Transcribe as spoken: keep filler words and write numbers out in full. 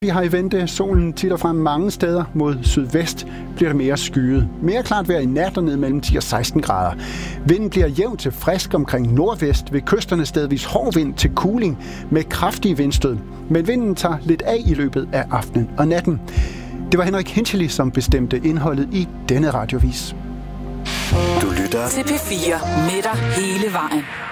Vi har i vente. Solen titter frem mange steder. Mod sydvest bliver det mere skyet. Mere klart vejr i nat og ned mellem ti og seksten grader. Vinden bliver jævn til frisk omkring nordvest. Ved kysterne stedvis hård vind til kuling med kraftige vindstød. Men vinden tager lidt af i løbet af aftenen og natten. Det var Henrik Hinchely, som bestemte indholdet i denne radiovis. Du lytter til P fire med dig hele vejen.